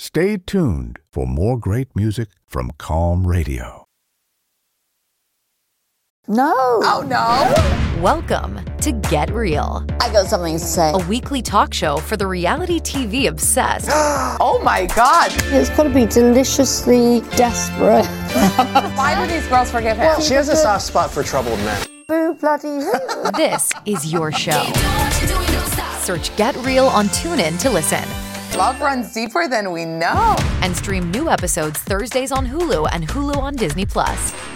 Stay tuned for more great music from Calm Radio. No. Oh, no. Welcome to Get Real, I got something to say. a weekly talk show for the reality TV obsessed. Oh, my God. It's got to be deliciously desperate. Why do these girls forgive him? She has a soft spot for troubled men. Boo bloody hoo. This is your show. Search Get Real on TuneIn to listen. Love runs deeper than we know. And stream new episodes Thursdays on Hulu and Hulu on Disney+.